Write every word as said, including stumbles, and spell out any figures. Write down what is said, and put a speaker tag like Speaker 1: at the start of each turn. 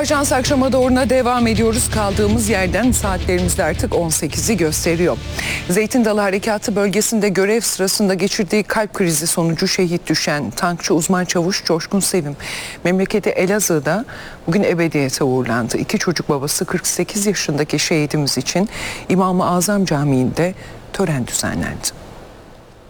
Speaker 1: Ajans akşama doğruna devam ediyoruz. Kaldığımız yerden saatlerimizde artık on sekizi gösteriyor. Zeytin Dalı Harekatı bölgesinde görev sırasında geçirdiği kalp krizi sonucu şehit düşen tankçı uzman çavuş Coşkun Sevim memleketi Elazığ'da bugün ebediyete uğurlandı. İki çocuk babası kırk sekiz yaşındaki şehidimiz için İmam-ı Azam Camii'nde tören düzenlendi.